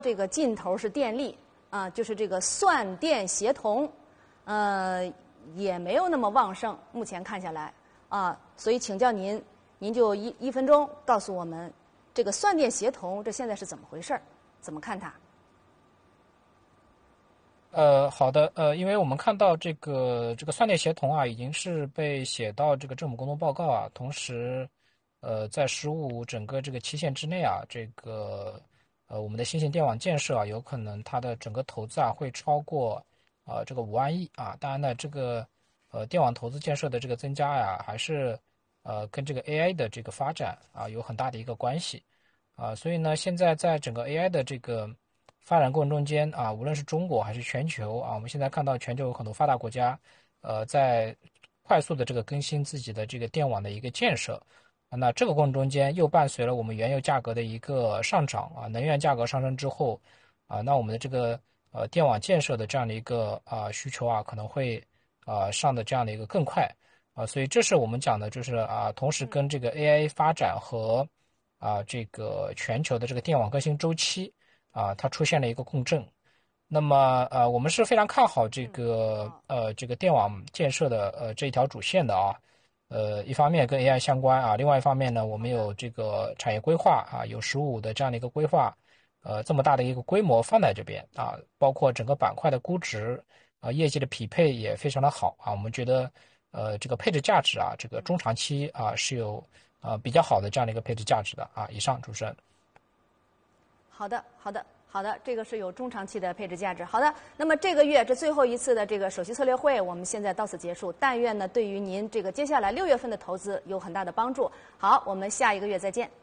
这个劲头是电力啊，就是这个算电协同，也没有那么旺盛，目前看下来啊，所以请教您，您就一分钟告诉我们，这个算电协同这现在是怎么回事儿？怎么看它？ 好的，因为我们看到这个算电协同啊，已经是被写到这个政府工作报告啊，同时，在15整个这个期限之内啊，我们的新型电网建设啊，有可能它的整个投资啊会超过这个5万亿啊。当然呢，电网投资建设的这个增加呀，还是跟这个 AI 的这个发展啊有很大的一个关系啊。所以呢，现在在整个 AI 的这个发展过程中间啊，无论是中国还是全球啊，我们现在看到全球有很多发达国家，在快速的这个更新自己的这个电网的一个建设。那这个过程中间又伴随了我们原油价格的一个上涨啊，能源价格上升之后啊，那我们的这个电网建设的这样的一个需求啊，可能会上的这样的一个更快啊，所以这是我们讲的，就是同时跟这个 AI 发展和这个全球的这个电网更新周期它出现了一个共振。那么我们是非常看好这个电网建设的这一条主线的啊。一方面跟 AI 相关啊，另外一方面呢，我们有这个产业规划啊，有15的这样的一个规划，这么大的一个规模放在这边啊，包括整个板块的估值业绩的匹配也非常的好啊，我们觉得这个配置价值啊，这个中长期是有比较好的这样的一个配置价值的啊。以上，主持人。 好的，好的。好的，这个是有中长期的配置价值。好的，那么这个月这最后一次的这个首席策略会，我们现在到此结束。但愿呢，对于您这个接下来6月份的投资有很大的帮助。好，我们下一个月再见。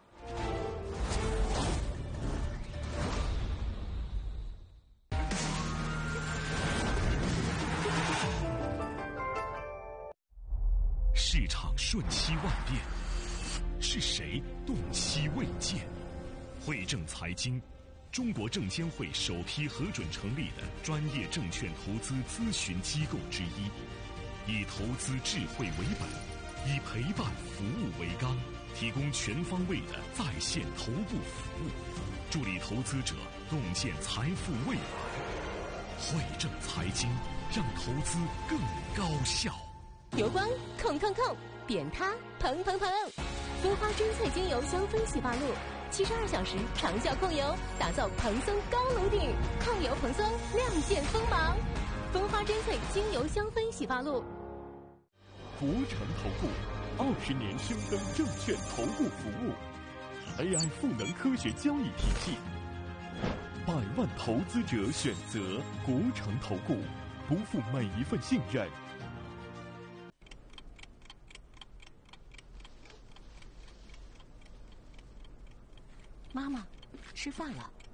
市场瞬息万变，是谁洞悉未见？汇正财经，中国证监会首批核准成立的专业证券投资咨询机构之一，以投资智慧为本，以陪伴服务为纲，提供全方位的在线头部服务，助力投资者洞见财富未来。汇正财经，让投资更高效。 油光控控控，扁塌蓬蓬蓬，蜂花真萃精油香氛洗发露，72小时长效控油，打造蓬松高颅顶，抗油蓬松，亮剑锋芒。蜂花真萃精油香氛洗发露。 国诚投顾20年深耕证券投顾服务 ，AI 赋能科学交易体系，100万投资者选择国诚投顾，不负每一份信任。 妈妈，吃饭了。